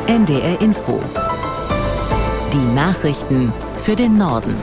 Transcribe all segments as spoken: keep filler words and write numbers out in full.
N D R Info. Die Nachrichten für den Norden.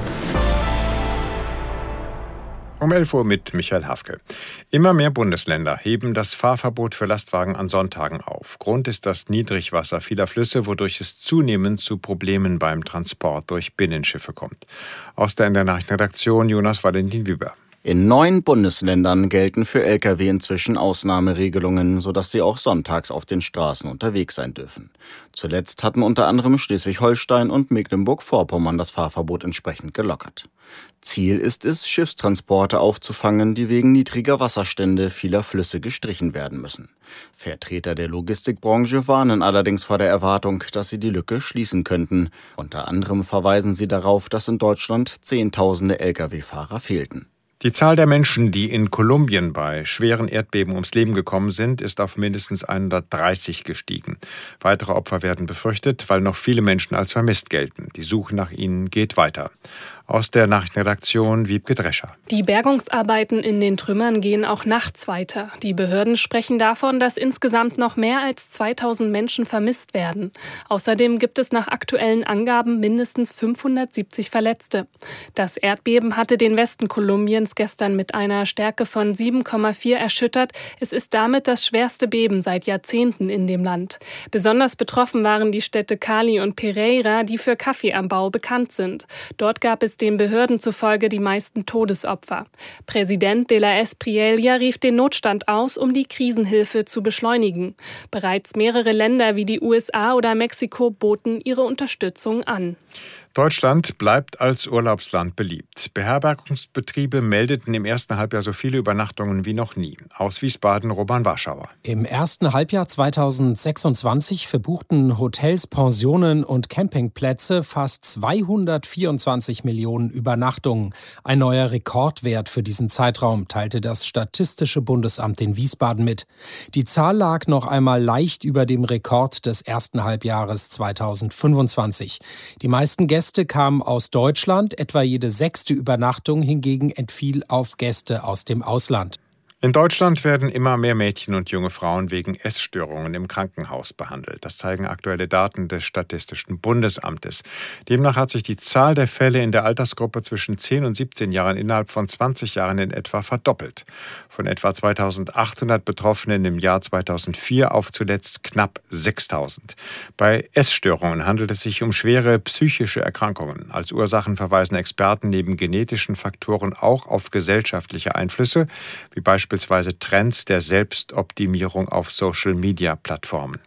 Um elf Uhr mit Michael Hafke. Immer mehr Bundesländer heben das Fahrverbot für Lastwagen an Sonntagen auf. Grund ist das Niedrigwasser vieler Flüsse, wodurch es zunehmend zu Problemen beim Transport durch Binnenschiffe kommt. Aus der N D R-Nachrichtenredaktion Jonas Valentin Wieber. In neun Bundesländern gelten für L K W inzwischen Ausnahmeregelungen, sodass sie auch sonntags auf den Straßen unterwegs sein dürfen. Zuletzt hatten unter anderem Schleswig-Holstein und Mecklenburg-Vorpommern das Fahrverbot entsprechend gelockert. Ziel ist es, Schiffstransporte aufzufangen, die wegen niedriger Wasserstände vieler Flüsse gestrichen werden müssen. Vertreter der Logistikbranche warnen allerdings vor der Erwartung, dass sie die Lücke schließen könnten. Unter anderem verweisen sie darauf, dass in Deutschland Zehntausende L K W-Fahrer fehlten. Die Zahl der Menschen, die in Kolumbien bei schweren Erdbeben ums Leben gekommen sind, ist auf mindestens hundertdreißig gestiegen. Weitere Opfer werden befürchtet, weil noch viele Menschen als vermisst gelten. Die Suche nach ihnen geht weiter. Aus der Nachrichtenredaktion Wiebke Drescher. Die Bergungsarbeiten in den Trümmern gehen auch nachts weiter. Die Behörden sprechen davon, dass insgesamt noch mehr als zweitausend Menschen vermisst werden. Außerdem gibt es nach aktuellen Angaben mindestens fünfhundertsiebzig Verletzte. Das Erdbeben hatte den Westen Kolumbiens gestern mit einer Stärke von sieben Komma vier erschüttert. Es ist damit das schwerste Beben seit Jahrzehnten in dem Land. Besonders betroffen waren die Städte Cali und Pereira, die für Kaffeeanbau bekannt sind. Dort gab es den Behörden zufolge die meisten Todesopfer. Präsident de la Espriella rief den Notstand aus, um die Krisenhilfe zu beschleunigen. Bereits mehrere Länder wie die U S A oder Mexiko boten ihre Unterstützung an. Deutschland bleibt als Urlaubsland beliebt. Beherbergungsbetriebe meldeten im ersten Halbjahr so viele Übernachtungen wie noch nie. Aus Wiesbaden Roman Warschauer. Im ersten Halbjahr zweitausendsechsundzwanzig verbuchten Hotels, Pensionen und Campingplätze fast zweihundertvierundzwanzig Millionen Übernachtungen. Ein neuer Rekordwert für diesen Zeitraum, teilte das Statistische Bundesamt in Wiesbaden mit. Die Zahl lag noch einmal leicht über dem Rekord des ersten Halbjahres zweitausendfünfundzwanzig. Die meisten Gäste Gäste kamen aus Deutschland, etwa jede sechste Übernachtung hingegen entfiel auf Gäste aus dem Ausland. In Deutschland werden immer mehr Mädchen und junge Frauen wegen Essstörungen im Krankenhaus behandelt. Das zeigen aktuelle Daten des Statistischen Bundesamtes. Demnach hat sich die Zahl der Fälle in der Altersgruppe zwischen zehn und siebzehn Jahren innerhalb von zwanzig Jahren in etwa verdoppelt. Von etwa zweitausendachthundert Betroffenen im Jahr zweitausendvier auf zuletzt knapp sechstausend. Bei Essstörungen handelt es sich um schwere psychische Erkrankungen. Als Ursachen verweisen Experten neben genetischen Faktoren auch auf gesellschaftliche Einflüsse, wie beispielsweise Beispielsweise Trends der Selbstoptimierung auf Social-Media-Plattformen.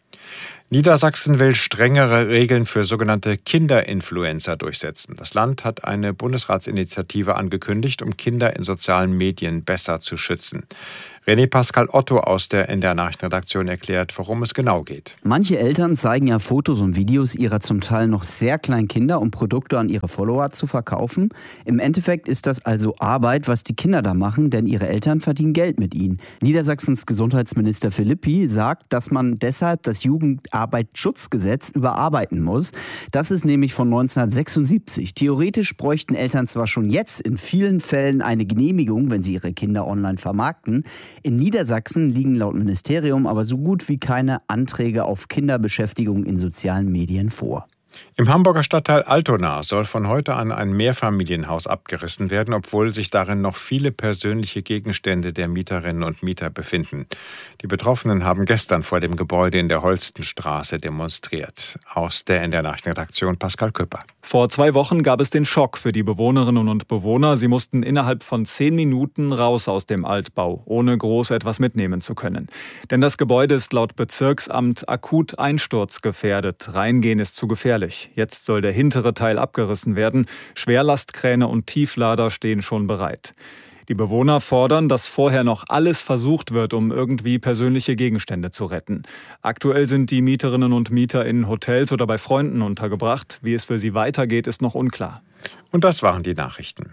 Niedersachsen will strengere Regeln für sogenannte Kinderinfluencer durchsetzen. Das Land hat eine Bundesratsinitiative angekündigt, um Kinder in sozialen Medien besser zu schützen. René Pascal Otto aus der N D R-Nachrichtenredaktion erklärt, worum es genau geht. Manche Eltern zeigen ja Fotos und Videos ihrer zum Teil noch sehr kleinen Kinder, um Produkte an ihre Follower zu verkaufen. Im Endeffekt ist das also Arbeit, was die Kinder da machen, denn ihre Eltern verdienen Geld mit ihnen. Niedersachsens Gesundheitsminister Philippi sagt, dass man deshalb das Jugendarbeitsschutzgesetz überarbeiten muss. Das ist nämlich von neunzehnhundertsechsundsiebzig. Theoretisch bräuchten Eltern zwar schon jetzt in vielen Fällen eine Genehmigung, wenn sie ihre Kinder online vermarkten. In Niedersachsen liegen laut Ministerium aber so gut wie keine Anträge auf Kinderbeschäftigung in sozialen Medien vor. Im Hamburger Stadtteil Altona soll von heute an ein Mehrfamilienhaus abgerissen werden, obwohl sich darin noch viele persönliche Gegenstände der Mieterinnen und Mieter befinden. Die Betroffenen haben gestern vor dem Gebäude in der Holstenstraße demonstriert. Aus der N D R-Nachrichtenredaktion Pascal Köpper. Vor zwei Wochen gab es den Schock für die Bewohnerinnen und Bewohner. Sie mussten innerhalb von zehn Minuten raus aus dem Altbau, ohne groß etwas mitnehmen zu können. Denn das Gebäude ist laut Bezirksamt akut einsturzgefährdet. Reingehen ist zu gefährlich. Jetzt soll der hintere Teil abgerissen werden. Schwerlastkräne und Tieflader stehen schon bereit. Die Bewohner fordern, dass vorher noch alles versucht wird, um irgendwie persönliche Gegenstände zu retten. Aktuell sind die Mieterinnen und Mieter in Hotels oder bei Freunden untergebracht. Wie es für sie weitergeht, ist noch unklar. Und das waren die Nachrichten.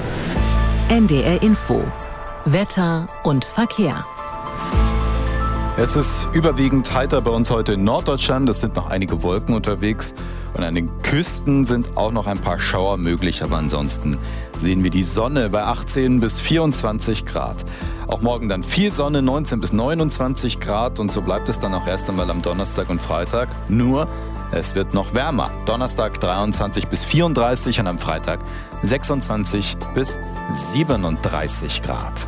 N D R Info. Wetter und Verkehr. Es ist überwiegend heiter bei uns heute in Norddeutschland. Es sind noch einige Wolken unterwegs und an den Küsten sind auch noch ein paar Schauer möglich. Aber ansonsten sehen wir die Sonne bei achtzehn bis vierundzwanzig Grad. Auch morgen dann viel Sonne, neunzehn bis neunundzwanzig Grad. Und so bleibt es dann auch erst einmal am Donnerstag und Freitag. Nur, es wird noch wärmer. Donnerstag dreiundzwanzig bis vierunddreißig und am Freitag sechsundzwanzig bis siebenunddreißig Grad.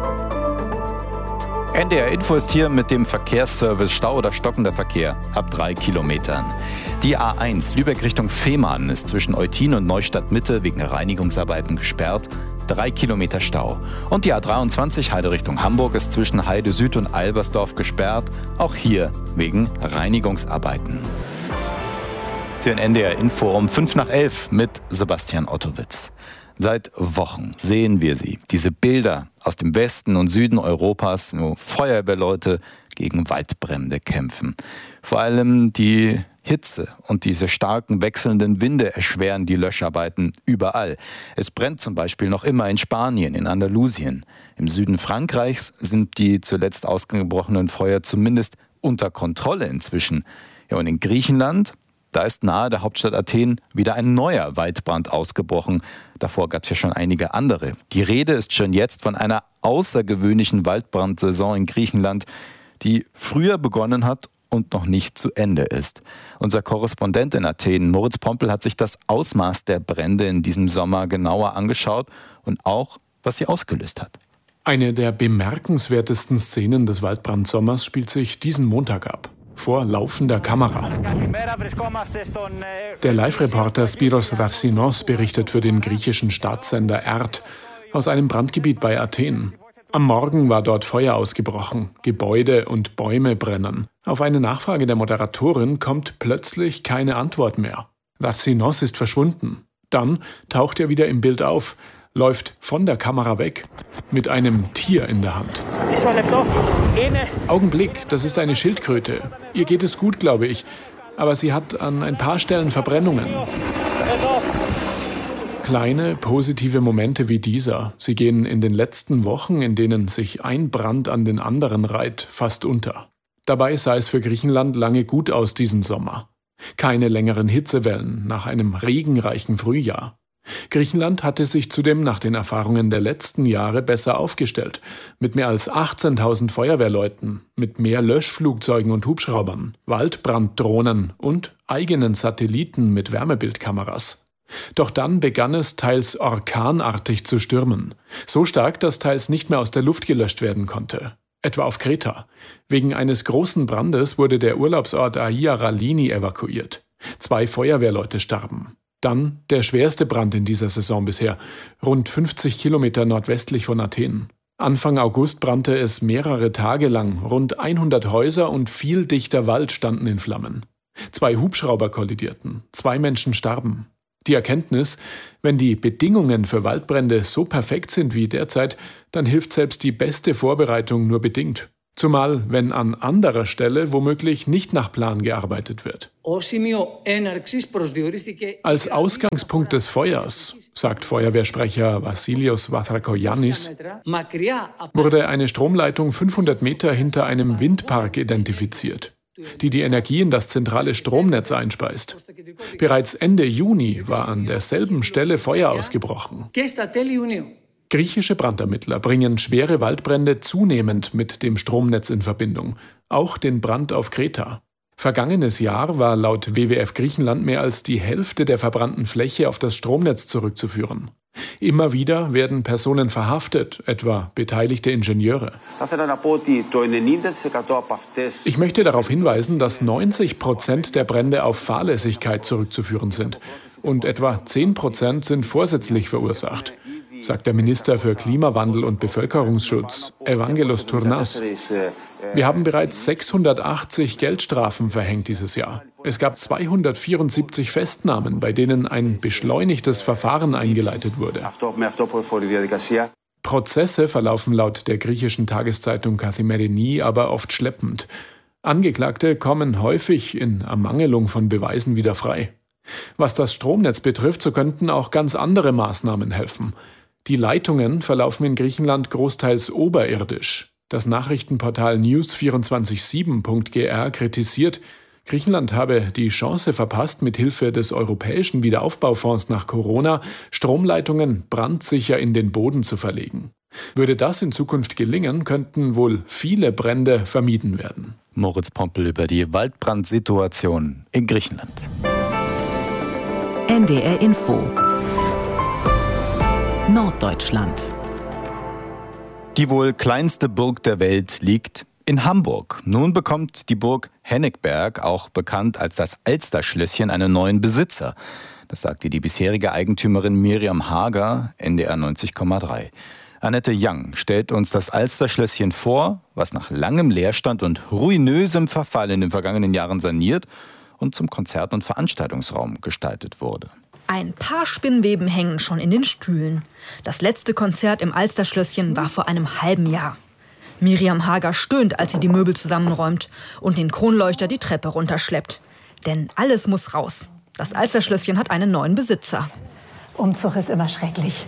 N D R Info ist hier mit dem Verkehrsservice Stau oder stockender Verkehr ab drei Kilometern. Die A eins Lübeck Richtung Fehmarn ist zwischen Eutin und Neustadt Mitte wegen Reinigungsarbeiten gesperrt. Drei Kilometer Stau. Und die A dreiundzwanzig Heide Richtung Hamburg ist zwischen Heide Süd und Albersdorf gesperrt. Auch hier wegen Reinigungsarbeiten. Sie hören N D R Info um fünf nach elf mit Sebastian Ottowitz. Seit Wochen sehen wir sie, diese Bilder aus dem Westen und Süden Europas, wo Feuerwehrleute gegen Waldbrände kämpfen. Vor allem die Hitze und diese starken wechselnden Winde erschweren die Löscharbeiten überall. Es brennt zum Beispiel noch immer in Spanien, in Andalusien. Im Süden Frankreichs sind die zuletzt ausgebrochenen Feuer zumindest unter Kontrolle inzwischen. Ja, und in Griechenland, da ist nahe der Hauptstadt Athen wieder ein neuer Waldbrand ausgebrochen. Davor gab es ja schon einige andere. Die Rede ist schon jetzt von einer außergewöhnlichen Waldbrandsaison in Griechenland, die früher begonnen hat und noch nicht zu Ende ist. Unser Korrespondent in Athen, Moritz Pompel, hat sich das Ausmaß der Brände in diesem Sommer genauer angeschaut und auch, was sie ausgelöst hat. Eine der bemerkenswertesten Szenen des Waldbrandsommers spielt sich diesen Montag ab. Vor laufender Kamera. Der Live-Reporter Spiros Darsinos berichtet für den griechischen Staatssender E R T aus einem Brandgebiet bei Athen. Am Morgen war dort Feuer ausgebrochen, Gebäude und Bäume brennen. Auf eine Nachfrage der Moderatorin kommt plötzlich keine Antwort mehr. Darsinos ist verschwunden. Dann taucht er wieder im Bild auf, läuft von der Kamera weg, mit einem Tier in der Hand. Augenblick, das ist eine Schildkröte. Ihr geht es gut, glaube ich, aber sie hat an ein paar Stellen Verbrennungen. Kleine, positive Momente wie dieser, sie gehen in den letzten Wochen, in denen sich ein Brand an den anderen reiht, fast unter. Dabei sah es für Griechenland lange gut aus diesen Sommer. Keine längeren Hitzewellen nach einem regenreichen Frühjahr. Griechenland hatte sich zudem nach den Erfahrungen der letzten Jahre besser aufgestellt, mit mehr als achtzehntausend Feuerwehrleuten, mit mehr Löschflugzeugen und Hubschraubern, Waldbranddrohnen und eigenen Satelliten mit Wärmebildkameras. Doch dann begann es teils orkanartig zu stürmen, so stark, dass teils nicht mehr aus der Luft gelöscht werden konnte. Etwa auf Kreta. Wegen eines großen Brandes wurde der Urlaubsort Aia Ralini evakuiert. Zwei Feuerwehrleute starben. Dann der schwerste Brand in dieser Saison bisher, rund fünfzig Kilometer nordwestlich von Athen. Anfang August brannte es mehrere Tage lang, rund hundert Häuser und viel dichter Wald standen in Flammen. Zwei Hubschrauber kollidierten, zwei Menschen starben. Die Erkenntnis, wenn die Bedingungen für Waldbrände so perfekt sind wie derzeit, dann hilft selbst die beste Vorbereitung nur bedingt. Zumal, wenn an anderer Stelle womöglich nicht nach Plan gearbeitet wird. Als Ausgangspunkt des Feuers, sagt Feuerwehrsprecher Vassilios Vathrakoyannis, wurde eine Stromleitung fünfhundert Meter hinter einem Windpark identifiziert, die die Energie in das zentrale Stromnetz einspeist. Bereits Ende Juni war an derselben Stelle Feuer ausgebrochen. Griechische Brandermittler bringen schwere Waldbrände zunehmend mit dem Stromnetz in Verbindung, auch den Brand auf Kreta. Vergangenes Jahr war laut W W F Griechenland mehr als die Hälfte der verbrannten Fläche auf das Stromnetz zurückzuführen. Immer wieder werden Personen verhaftet, etwa beteiligte Ingenieure. Ich möchte darauf hinweisen, dass neunzig Prozent der Brände auf Fahrlässigkeit zurückzuführen sind und etwa zehn Prozent sind vorsätzlich verursacht, sagt der Minister für Klimawandel und Bevölkerungsschutz, Evangelos Tournas. Wir haben bereits sechshundertachtzig Geldstrafen verhängt dieses Jahr. Es gab zweihundertvierundsiebzig Festnahmen, bei denen ein beschleunigtes Verfahren eingeleitet wurde. Prozesse verlaufen laut der griechischen Tageszeitung Kathimerini aber oft schleppend. Angeklagte kommen häufig in Ermangelung von Beweisen wieder frei. Was das Stromnetz betrifft, so könnten auch ganz andere Maßnahmen helfen. Die Leitungen verlaufen in Griechenland großteils oberirdisch. Das Nachrichtenportal news vierundzwanzig sieben punkt g r kritisiert, Griechenland habe die Chance verpasst, mit Hilfe des Europäischen Wiederaufbaufonds nach Corona Stromleitungen brandsicher in den Boden zu verlegen. Würde das in Zukunft gelingen, könnten wohl viele Brände vermieden werden. Moritz Pompel über die Waldbrandsituation in Griechenland. N D R Info Norddeutschland. Die wohl kleinste Burg der Welt liegt in Hamburg. Nun bekommt die Burg Henneberg, auch bekannt als das Alsterschlösschen, einen neuen Besitzer. Das sagte die bisherige Eigentümerin Miriam Hager, N D R neunzig Komma drei. Annette Young stellt uns das Alsterschlösschen vor, was nach langem Leerstand und ruinösem Verfall in den vergangenen Jahren saniert und zum Konzert- und Veranstaltungsraum gestaltet wurde. Ein paar Spinnweben hängen schon in den Stühlen. Das letzte Konzert im Alsterschlösschen war vor einem halben Jahr. Miriam Hager stöhnt, als sie die Möbel zusammenräumt und den Kronleuchter die Treppe runterschleppt. Denn alles muss raus. Das Alsterschlösschen hat einen neuen Besitzer. Umzug ist immer schrecklich.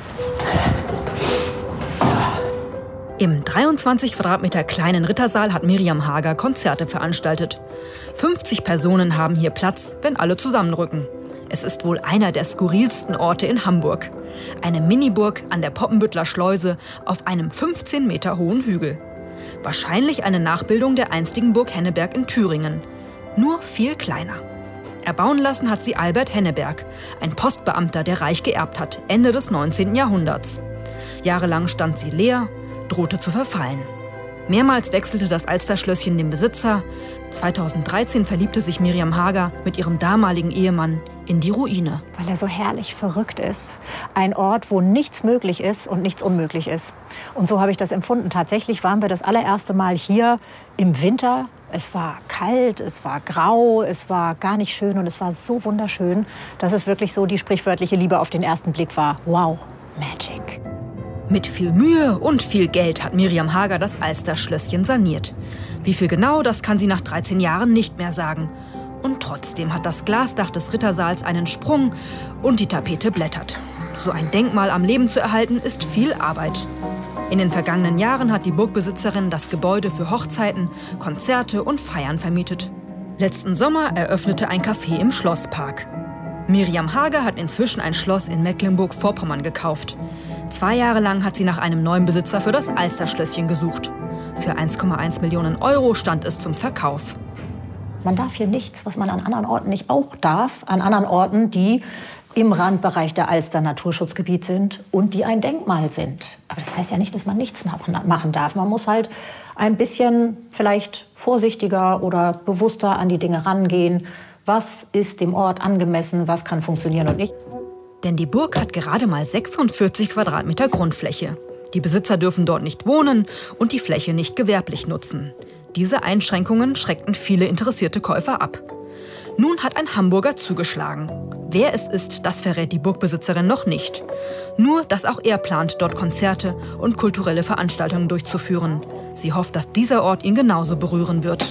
Im dreiundzwanzig Quadratmeter kleinen Rittersaal hat Miriam Hager Konzerte veranstaltet. fünfzig Personen haben hier Platz, wenn alle zusammenrücken. Es ist wohl einer der skurrilsten Orte in Hamburg. Eine Miniburg an der Poppenbüttler Schleuse auf einem fünfzehn Meter hohen Hügel. Wahrscheinlich eine Nachbildung der einstigen Burg Henneberg in Thüringen. Nur viel kleiner. Erbauen lassen hat sie Albert Henneberg, ein Postbeamter, der reich geerbt hat, Ende des neunzehnten Jahrhunderts. Jahrelang stand sie leer, drohte zu verfallen. Mehrmals wechselte das Alsterschlösschen den Besitzer. zweitausenddreizehn verliebte sich Miriam Hager mit ihrem damaligen Ehemann in die Ruine. Weil er so herrlich verrückt ist. Ein Ort, wo nichts möglich ist und nichts unmöglich ist. Und so habe ich das empfunden. Tatsächlich waren wir das allererste Mal hier im Winter. Es war kalt, es war grau, es war gar nicht schön und es war so wunderschön, dass es wirklich so die sprichwörtliche Liebe auf den ersten Blick war. Wow, Magic. Mit viel Mühe und viel Geld hat Miriam Hager das Alsterschlösschen saniert. Wie viel genau, das kann sie nach dreizehn Jahren nicht mehr sagen. Und trotzdem hat das Glasdach des Rittersaals einen Sprung und die Tapete blättert. So ein Denkmal am Leben zu erhalten, ist viel Arbeit. In den vergangenen Jahren hat die Burgbesitzerin das Gebäude für Hochzeiten, Konzerte und Feiern vermietet. Letzten Sommer eröffnete ein Café im Schlosspark. Miriam Hager hat inzwischen ein Schloss in Mecklenburg-Vorpommern gekauft. Zwei Jahre lang hat sie nach einem neuen Besitzer für das Alsterschlösschen gesucht. Für eins Komma eins Millionen Euro stand es zum Verkauf. Man darf hier nichts, was man an anderen Orten nicht auch darf. An anderen Orten, die im Randbereich der Alster Naturschutzgebiet sind und die ein Denkmal sind. Aber das heißt ja nicht, dass man nichts machen darf. Man muss halt ein bisschen vielleicht vorsichtiger oder bewusster an die Dinge rangehen. Was ist dem Ort angemessen, was kann funktionieren und nicht. Denn die Burg hat gerade mal sechsundvierzig Quadratmeter Grundfläche. Die Besitzer dürfen dort nicht wohnen und die Fläche nicht gewerblich nutzen. Diese Einschränkungen schreckten viele interessierte Käufer ab. Nun hat ein Hamburger zugeschlagen. Wer es ist, das verrät die Burgbesitzerin noch nicht. Nur, dass auch er plant, dort Konzerte und kulturelle Veranstaltungen durchzuführen. Sie hofft, dass dieser Ort ihn genauso berühren wird.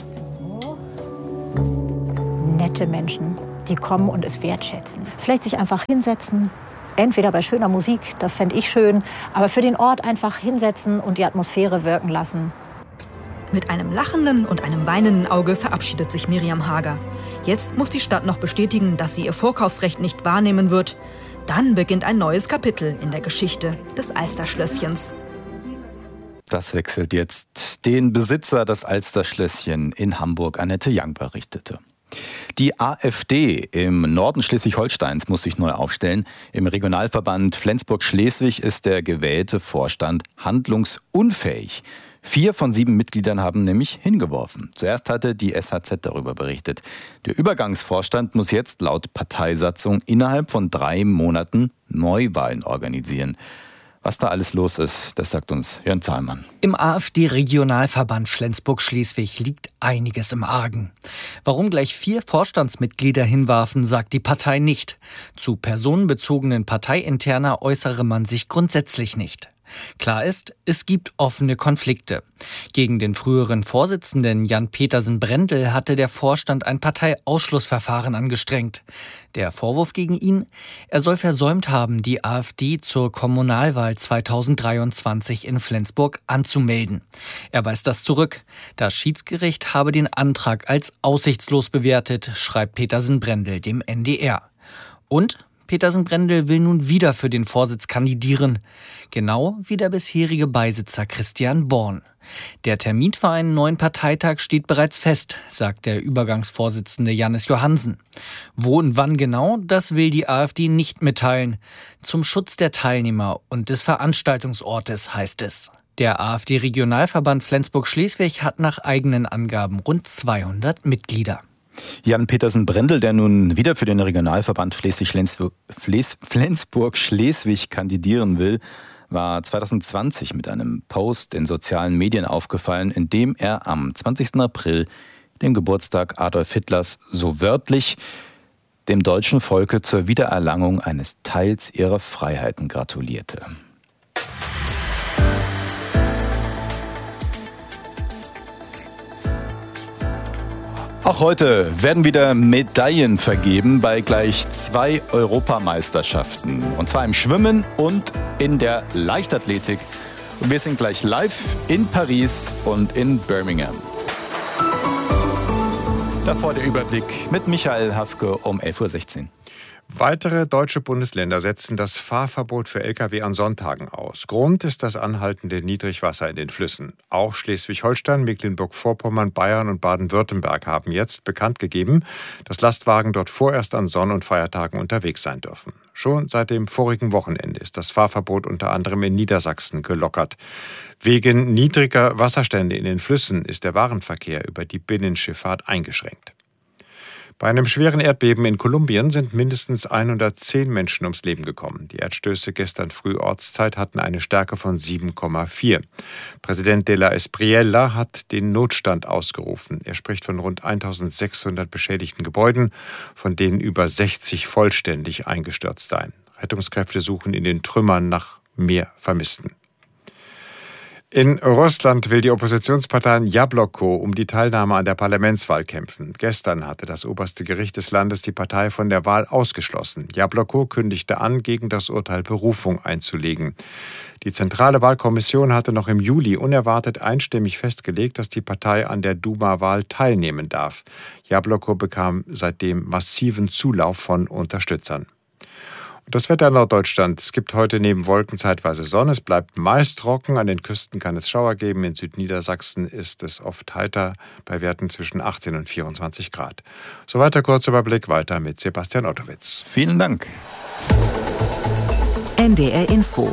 Nette Menschen, die kommen und es wertschätzen. Vielleicht sich einfach hinsetzen, entweder bei schöner Musik, das fände ich schön, aber für den Ort einfach hinsetzen und die Atmosphäre wirken lassen. Mit einem lachenden und einem weinenden Auge verabschiedet sich Miriam Hager. Jetzt muss die Stadt noch bestätigen, dass sie ihr Vorkaufsrecht nicht wahrnehmen wird. Dann beginnt ein neues Kapitel in der Geschichte des Alsterschlösschens. Das wechselt jetzt den Besitzer des Alsterschlösschen in Hamburg. Annette Young berichtete. Die AfD im Norden Schleswig-Holsteins muss sich neu aufstellen. Im Regionalverband Flensburg-Schleswig ist der gewählte Vorstand handlungsunfähig. Vier von sieben Mitgliedern haben nämlich hingeworfen. Zuerst hatte die S H Z darüber berichtet. Der Übergangsvorstand muss jetzt laut Parteisatzung innerhalb von drei Monaten Neuwahlen organisieren. Was da alles los ist, das sagt uns Jörn Zahlmann. Im AfD-Regionalverband Flensburg-Schleswig liegt einiges im Argen. Warum gleich vier Vorstandsmitglieder hinwarfen, sagt die Partei nicht. Zu personenbezogenen Parteiinterner äußere man sich grundsätzlich nicht. Klar ist, es gibt offene Konflikte. Gegen den früheren Vorsitzenden Jan Petersen Brendel hatte der Vorstand ein Parteiausschlussverfahren angestrengt. Der Vorwurf gegen ihn? Er soll versäumt haben, die AfD zur Kommunalwahl zweitausenddreiundzwanzig in Flensburg anzumelden. Er weist das zurück. Das Schiedsgericht habe den Antrag als aussichtslos bewertet, schreibt Petersen Brendel dem N D R. Und Petersen Brendel will nun wieder für den Vorsitz kandidieren. Genau wie der bisherige Beisitzer Christian Born. Der Termin für einen neuen Parteitag steht bereits fest, sagt der Übergangsvorsitzende Jannis Johannsen. Wo und wann genau, das will die AfD nicht mitteilen. Zum Schutz der Teilnehmer und des Veranstaltungsortes, heißt es. Der AfD-Regionalverband Flensburg-Schleswig hat nach eigenen Angaben rund zweihundert Mitglieder. Jan Petersen Brendel, der nun wieder für den Regionalverband Flensburg-Schleswig kandidieren will, war zweitausendzwanzig mit einem Post in sozialen Medien aufgefallen, in dem er am zwanzigsten April, dem Geburtstag Adolf Hitlers, so wörtlich dem deutschen Volke zur Wiedererlangung eines Teils ihrer Freiheiten gratulierte. Auch heute werden wieder Medaillen vergeben bei gleich zwei Europameisterschaften. Und zwar im Schwimmen und in der Leichtathletik. Und wir sind gleich live in Paris und in Birmingham. Davor der Überblick mit Michael Hafke um elf Uhr sechzehn. Weitere deutsche Bundesländer setzen das Fahrverbot für Lkw an Sonntagen aus. Grund ist das anhaltende Niedrigwasser in den Flüssen. Auch Schleswig-Holstein, Mecklenburg-Vorpommern, Bayern und Baden-Württemberg haben jetzt bekannt gegeben, dass Lastwagen dort vorerst an Sonn- und Feiertagen unterwegs sein dürfen. Schon seit dem vorigen Wochenende ist das Fahrverbot unter anderem in Niedersachsen gelockert. Wegen niedriger Wasserstände in den Flüssen ist der Warenverkehr über die Binnenschifffahrt eingeschränkt. Bei einem schweren Erdbeben in Kolumbien sind mindestens hundertzehn Menschen ums Leben gekommen. Die Erdstöße gestern früh Ortszeit hatten eine Stärke von sieben Komma vier. Präsident de la Espriella hat den Notstand ausgerufen. Er spricht von rund eintausendsechshundert beschädigten Gebäuden, von denen über sechzig vollständig eingestürzt seien. Rettungskräfte suchen in den Trümmern nach mehr Vermissten. In Russland will die Oppositionspartei Jabloko um die Teilnahme an der Parlamentswahl kämpfen. Gestern hatte das oberste Gericht des Landes die Partei von der Wahl ausgeschlossen. Jabloko kündigte an, gegen das Urteil Berufung einzulegen. Die Zentrale Wahlkommission hatte noch im Juli unerwartet einstimmig festgelegt, dass die Partei an der Duma-Wahl teilnehmen darf. Jabloko bekam seitdem massiven Zulauf von Unterstützern. Das Wetter in Norddeutschland. Es gibt heute neben Wolken zeitweise Sonne. Es bleibt meist trocken. An den Küsten kann es Schauer geben. In Südniedersachsen ist es oft heiter bei Werten zwischen achtzehn und vierundzwanzig Grad. Soweit der Kurzüberblick. Weiter mit Sebastian Ottowitz. Vielen Dank. N D R Info.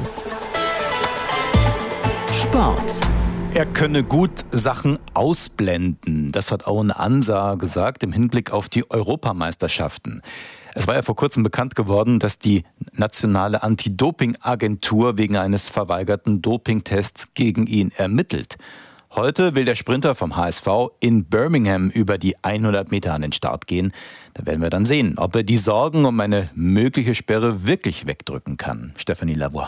Sport. Er könne gut Sachen ausblenden. Das hat Owen Ansah gesagt im Hinblick auf die Europameisterschaften. Es war ja vor kurzem bekannt geworden, dass die nationale Anti-Doping-Agentur wegen eines verweigerten Dopingtests gegen ihn ermittelt. Heute will der Sprinter vom H S V in Birmingham über die hundert Meter an den Start gehen. Da werden wir dann sehen, ob er die Sorgen um eine mögliche Sperre wirklich wegdrücken kann. Stefanie Lavoie.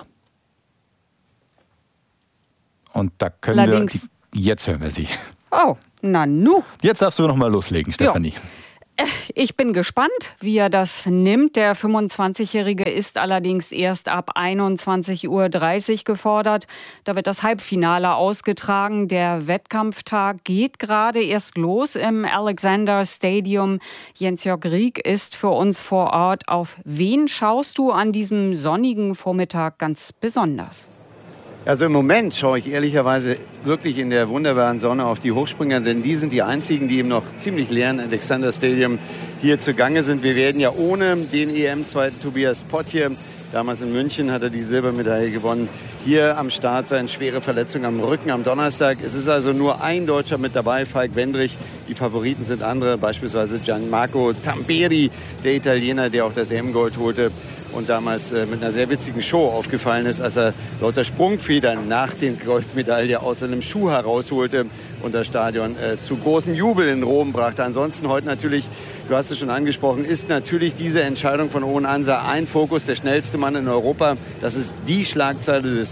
Und da können Allerdings. wir... Die, jetzt hören wir sie. Oh, na nu. Jetzt darfst du noch mal loslegen, Stefanie. Jo. Ich bin gespannt, wie er das nimmt. Der fünfundzwanzigjährige ist allerdings erst ab einundzwanzig Uhr dreißig gefordert. Da wird das Halbfinale ausgetragen. Der Wettkampftag geht gerade erst los im Alexander Stadium. Jens-Jörg Rieck ist für uns vor Ort. Auf wen schaust du an diesem sonnigen Vormittag ganz besonders? Also im Moment schaue ich ehrlicherweise wirklich in der wunderbaren Sonne auf die Hochspringer, denn die sind die einzigen, die im noch ziemlich leeren Alexander Stadium hier zugange sind. Wir werden ja ohne den E M-Zweiten Tobias Pottier, damals in München hat er die Silbermedaille gewonnen, hier am Start sein, schwere Verletzung am Rücken am Donnerstag. Es ist also nur ein Deutscher mit dabei, Falk Wendrich. Die Favoriten sind andere, beispielsweise Gianmarco Tamberi, der Italiener, der auch das E M-Gold holte und damals äh, mit einer sehr witzigen Show aufgefallen ist, als er lauter Sprungfedern nach den Goldmedaille aus seinem Schuh herausholte und das Stadion äh, zu großem Jubel in Rom brachte. Ansonsten heute natürlich, du hast es schon angesprochen, ist natürlich diese Entscheidung von Owen Ansah ein Fokus, der schnellste Mann in Europa. Das ist die Schlagzeile des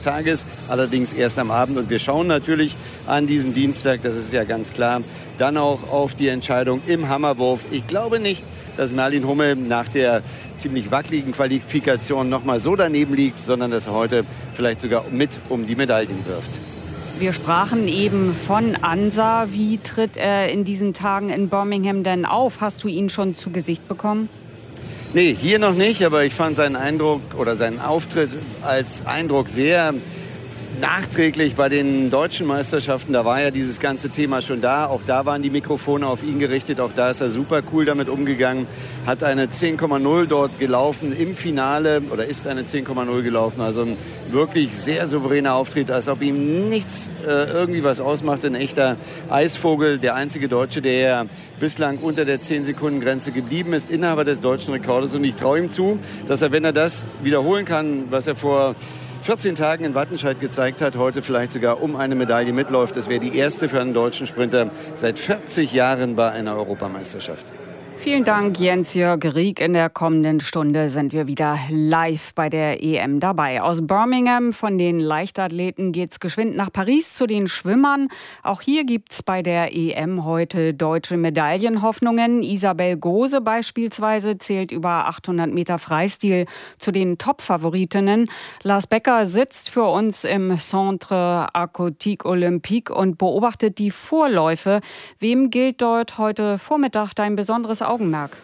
Tages, allerdings erst am Abend. Und wir schauen natürlich an diesem Dienstag, das ist ja ganz klar, dann auch auf die Entscheidung im Hammerwurf. Ich glaube nicht, dass Merlin Hummel nach der ziemlich wackeligen Qualifikation noch mal so daneben liegt, sondern dass er heute vielleicht sogar mit um die Medaillen wirft. Wir sprachen eben von Ansa. Wie tritt er in diesen Tagen in Birmingham denn auf? Hast du ihn schon zu Gesicht bekommen? Nee, hier noch nicht, aber ich fand seinen Eindruck oder seinen Auftritt als Eindruck sehr nachträglich bei den deutschen Meisterschaften. Da war ja dieses ganze Thema schon da. Auch da waren die Mikrofone auf ihn gerichtet. Auch da ist er super cool damit umgegangen. Hat eine zehn Komma null dort gelaufen im Finale oder ist eine zehn Komma null gelaufen. Also ein wirklich sehr souveräner Auftritt, als ob ihm nichts äh, irgendwie was ausmacht. Ein echter Eisvogel, der einzige Deutsche, der bislang unter der zehn-Sekunden-Grenze geblieben ist, Inhaber des deutschen Rekordes. Und ich traue ihm zu, dass er, wenn er das wiederholen kann, was er vor vierzehn Tagen in Wattenscheid gezeigt hat, heute vielleicht sogar um eine Medaille mitläuft. Das wäre die erste für einen deutschen Sprinter seit vierzig Jahren bei einer Europameisterschaft. Vielen Dank, Jens-Jörg Rieck. In der kommenden Stunde sind wir wieder live bei der E M dabei. Aus Birmingham von den Leichtathleten geht's geschwind nach Paris zu den Schwimmern. Auch hier gibt's bei der E M heute deutsche Medaillenhoffnungen. Isabel Gose beispielsweise zählt über achthundert Meter Freistil zu den Top-Favoritinnen. Lars Becker sitzt für uns im Centre Aquatique Olympique und beobachtet die Vorläufe. Wem gilt dort heute Vormittag dein besonderes Augenmerk?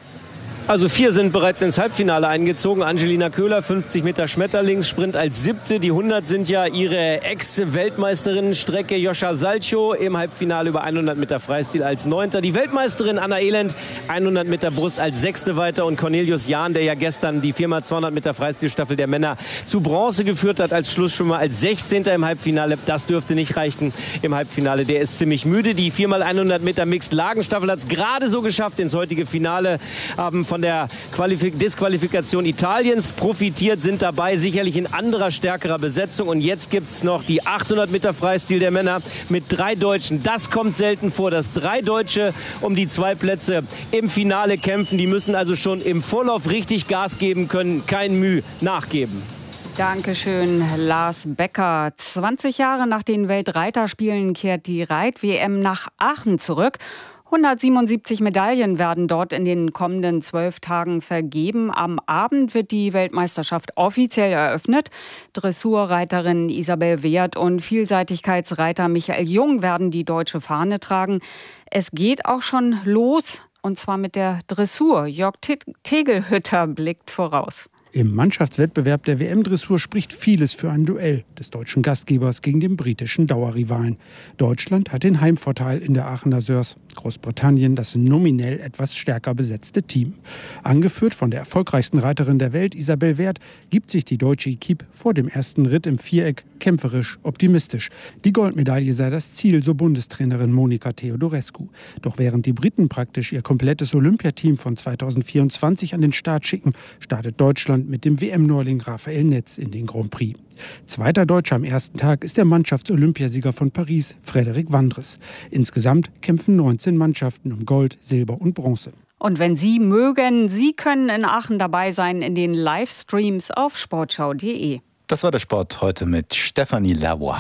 Also vier sind bereits ins Halbfinale eingezogen. Angelina Köhler, fünfzig Meter Schmetterlingssprint als siebte. Die hundert sind ja ihre Ex-Weltmeisterinnenstrecke. Joscha Salcho im Halbfinale über hundert Meter Freistil als neunter. Die Weltmeisterin Anna Elend, hundert Meter Brust als sechste weiter. Und Cornelius Jahn, der ja gestern die vier mal zweihundert Meter Freistilstaffel der Männer zu Bronze geführt hat, als Schlussschwimmer als sechzehnter im Halbfinale. Das dürfte nicht reichen im Halbfinale. Der ist ziemlich müde. Die vier mal hundert Meter Mixed-Lagenstaffel hat es gerade so geschafft ins heutige Finale. Haben von der Qualifik- Disqualifikation Italiens profitiert, sind dabei sicherlich in anderer, stärkerer Besetzung. Und jetzt gibt es noch die achthundert Meter Freistil der Männer mit drei Deutschen. Das kommt selten vor, dass drei Deutsche um die zwei Plätze im Finale kämpfen. Die müssen also schon im Vorlauf richtig Gas geben können, kein Mühe nachgeben. Dankeschön, Lars Becker. zwanzig Jahre nach den Weltreiterspielen kehrt die Reit-W M nach Aachen zurück. hundertsiebenundsiebzig Medaillen werden dort in den kommenden zwölf Tagen vergeben. Am Abend wird die Weltmeisterschaft offiziell eröffnet. Dressurreiterin Isabel Wehrt und Vielseitigkeitsreiter Michael Jung werden die deutsche Fahne tragen. Es geht auch schon los, und zwar mit der Dressur. Jörg Tegelhütter blickt voraus. Im Mannschaftswettbewerb der W M-Dressur spricht vieles für ein Duell des deutschen Gastgebers gegen den britischen Dauerrivalen. Deutschland hat den Heimvorteil in der Aachener Sörs. Großbritannien das nominell etwas stärker besetzte Team. Angeführt von der erfolgreichsten Reiterin der Welt, Isabel Wehrt, gibt sich die deutsche Equipe vor dem ersten Ritt im Viereck kämpferisch optimistisch. Die Goldmedaille sei das Ziel, so Bundestrainerin Monika Theodorescu. Doch während die Briten praktisch ihr komplettes Olympiateam von zweitausendvierundzwanzig an den Start schicken, startet Deutschland mit dem W M-Neuling Rafael Netz in den Grand Prix. Zweiter Deutscher am ersten Tag ist der Mannschafts-Olympiasieger von Paris, Frederik Wandres. Insgesamt kämpfen neunzehn Mannschaften um Gold, Silber und Bronze. Und wenn Sie mögen, Sie können in Aachen dabei sein in den Livestreams auf sportschau punkt de. Das war der Sport heute mit Stefanie Lavoie.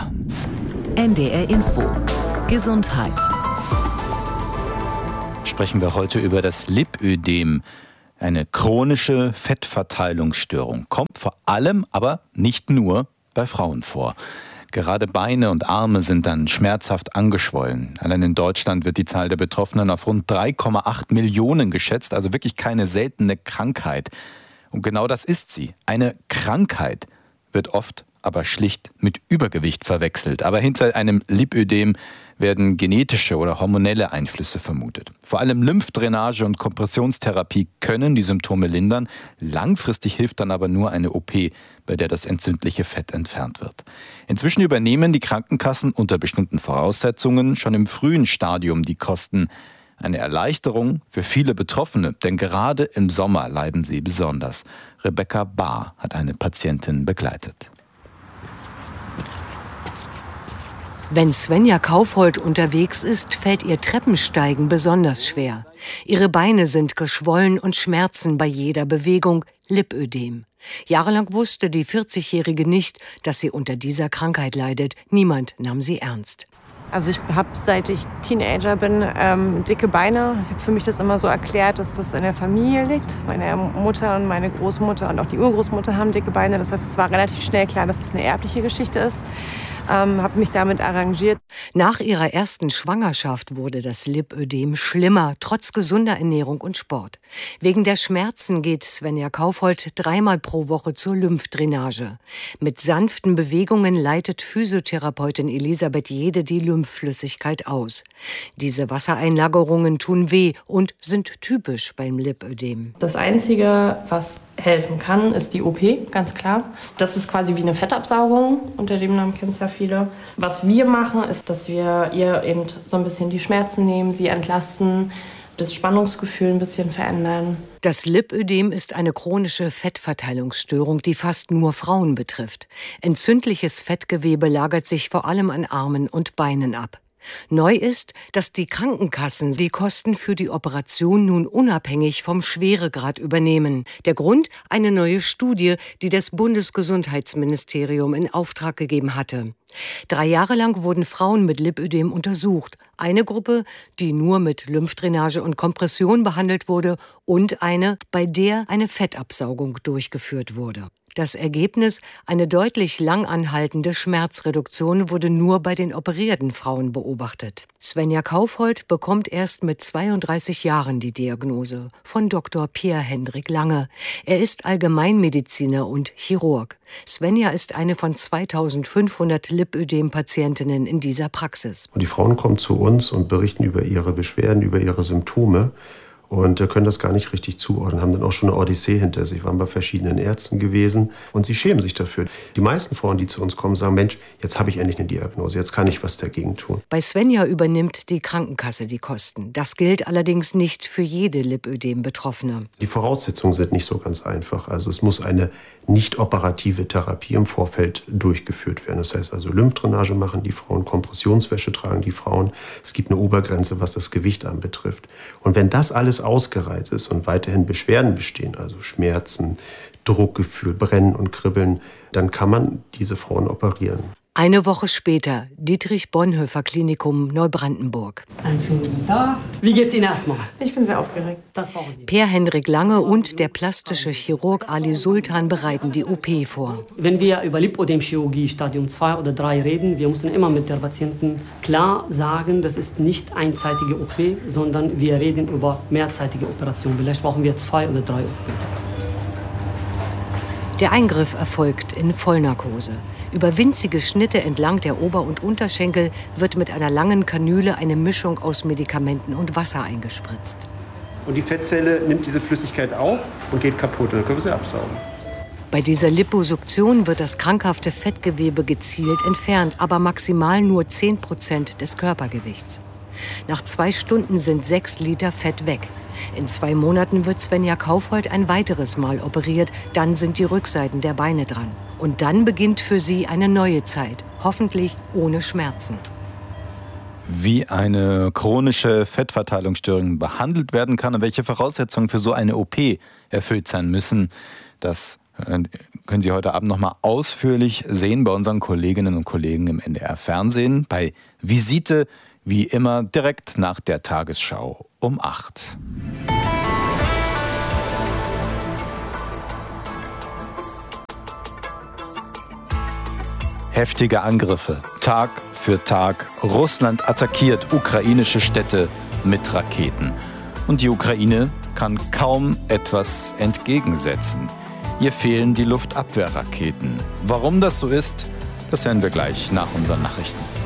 N D R Info. Gesundheit. Sprechen wir heute über das Lipödem. Eine chronische Fettverteilungsstörung. Kommt vor allem, aber nicht nur bei Frauen vor. Gerade Beine und Arme sind dann schmerzhaft angeschwollen. Allein in Deutschland wird die Zahl der Betroffenen auf rund drei Komma acht Millionen geschätzt. Also wirklich keine seltene Krankheit. Und genau das ist sie. Eine Krankheit wird oft aber schlicht mit Übergewicht verwechselt. Aber hinter einem Lipödem werden genetische oder hormonelle Einflüsse vermutet. Vor allem Lymphdrainage und Kompressionstherapie können die Symptome lindern. Langfristig hilft dann aber nur eine O P, bei der das entzündliche Fett entfernt wird. Inzwischen übernehmen die Krankenkassen unter bestimmten Voraussetzungen schon im frühen Stadium die Kosten. Eine Erleichterung für viele Betroffene, denn gerade im Sommer leiden sie besonders. Rebecca Bahr hat eine Patientin begleitet. Wenn Svenja Kaufhold unterwegs ist, fällt ihr Treppensteigen besonders schwer. Ihre Beine sind geschwollen und schmerzen bei jeder Bewegung, Lipödem. Jahrelang wusste die vierzigjährige nicht, dass sie unter dieser Krankheit leidet. Niemand nahm sie ernst. Also ich habe, seit ich Teenager bin, ähm, dicke Beine. Ich habe für mich das immer so erklärt, dass das in der Familie liegt. Meine Mutter und meine Großmutter und auch die Urgroßmutter haben dicke Beine. Das heißt, es war relativ schnell klar, dass es eine erbliche Geschichte ist. Ähm, habe mich damit arrangiert. Nach ihrer ersten Schwangerschaft wurde das Lipödem schlimmer, trotz gesunder Ernährung und Sport. Wegen der Schmerzen geht Svenja Kaufhold dreimal pro Woche zur Lymphdrainage. Mit sanften Bewegungen leitet Physiotherapeutin Elisabeth Jede die Lymphflüssigkeit aus. Diese Wassereinlagerungen tun weh und sind typisch beim Lipödem. Das Einzige, was helfen kann, ist die O P, ganz klar. Das ist quasi wie eine Fettabsaugung, unter dem Namen kennen es ja viele. Was wir machen, ist, dass wir ihr eben so ein bisschen die Schmerzen nehmen, sie entlasten, das Spannungsgefühl ein bisschen verändern. Das Lipödem ist eine chronische Fettverteilungsstörung, die fast nur Frauen betrifft. Entzündliches Fettgewebe lagert sich vor allem an Armen und Beinen ab. Neu ist, dass die Krankenkassen die Kosten für die Operation nun unabhängig vom Schweregrad übernehmen. Der Grund? Eine neue Studie, die das Bundesgesundheitsministerium in Auftrag gegeben hatte. Drei Jahre lang wurden Frauen mit Lipödem untersucht. Eine Gruppe, die nur mit Lymphdrainage und Kompression behandelt wurde, und eine, bei der eine Fettabsaugung durchgeführt wurde. Das Ergebnis, eine deutlich lang anhaltende Schmerzreduktion, wurde nur bei den operierten Frauen beobachtet. Svenja Kaufhold bekommt erst mit zweiunddreißig Jahren die Diagnose von Doktor Pierre-Hendrik Lange. Er ist Allgemeinmediziner und Chirurg. Svenja ist eine von zweitausendfünfhundert Lipödem-Patientinnen in dieser Praxis. Und die Frauen kommen zu uns und berichten über ihre Beschwerden, über ihre Symptome. Und können das gar nicht richtig zuordnen, haben dann auch schon eine Odyssee hinter sich, waren bei verschiedenen Ärzten gewesen und sie schämen sich dafür. Die meisten Frauen, die zu uns kommen, sagen, Mensch, jetzt habe ich endlich eine Diagnose, jetzt kann ich was dagegen tun. Bei Svenja übernimmt die Krankenkasse die Kosten. Das gilt allerdings nicht für jede Lipödem-Betroffene. Die Voraussetzungen sind nicht so ganz einfach. Also es muss eine nicht operative Therapie im Vorfeld durchgeführt werden. Das heißt also Lymphdrainage machen die Frauen, Kompressionswäsche tragen die Frauen. Es gibt eine Obergrenze, was das Gewicht anbetrifft. Und wenn das alles ausgereizt ist und weiterhin Beschwerden bestehen, also Schmerzen, Druckgefühl, Brennen und Kribbeln, dann kann man diese Frauen operieren. Eine Woche später, Dietrich-Bonhoeffer-Klinikum Neubrandenburg. Einen schönen guten Tag. Wie geht's Ihnen erstmal? Ich bin sehr aufgeregt. Das brauchen Sie. Pierre-Hendrik Lange und der plastische Chirurg Ali Sultan bereiten die O P vor. Wenn wir über Lipödem-Chirurgie Stadium zwei oder drei reden, wir müssen immer mit der Patienten klar sagen, das ist nicht einseitige O P, sondern wir reden über mehrzeitige Operationen. Vielleicht brauchen wir zwei oder drei O P. Der Eingriff erfolgt in Vollnarkose. Über winzige Schnitte entlang der Ober- und Unterschenkel wird mit einer langen Kanüle eine Mischung aus Medikamenten und Wasser eingespritzt. Und die Fettzelle nimmt diese Flüssigkeit auf und geht kaputt. Und dann können wir sie absaugen. Bei dieser Liposuktion wird das krankhafte Fettgewebe gezielt entfernt, aber maximal nur zehn Prozent des Körpergewichts. Nach zwei Stunden sind sechs Liter Fett weg. In zwei Monaten wird Svenja Kaufhold ein weiteres Mal operiert. Dann sind die Rückseiten der Beine dran. Und dann beginnt für sie eine neue Zeit, hoffentlich ohne Schmerzen. Wie eine chronische Fettverteilungsstörung behandelt werden kann und welche Voraussetzungen für so eine O P erfüllt sein müssen, das können Sie heute Abend noch mal ausführlich sehen bei unseren Kolleginnen und Kollegen im N D R Fernsehen bei Visite, wie immer direkt nach der Tagesschau um acht. Heftige Angriffe, Tag für Tag. Russland attackiert ukrainische Städte mit Raketen. Und die Ukraine kann kaum etwas entgegensetzen. Ihr fehlen die Luftabwehrraketen. Warum das so ist, das hören wir gleich nach unseren Nachrichten.